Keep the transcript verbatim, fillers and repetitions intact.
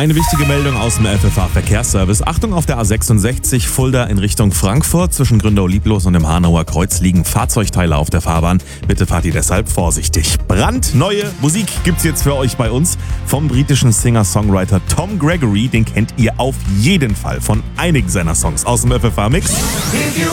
Eine wichtige Meldung aus dem F F H-Verkehrsservice. Achtung, auf der A sechsundsechzig Fulda in Richtung Frankfurt. Zwischen Gründau-Lieblos und dem Hanauer Kreuz liegen Fahrzeugteile auf der Fahrbahn. Bitte fahrt ihr deshalb vorsichtig. Brandneue Musik gibt's jetzt für euch bei uns vom britischen Singer-Songwriter Tom Gregory. Den kennt ihr auf jeden Fall von einigen seiner Songs aus dem F F H-Mix.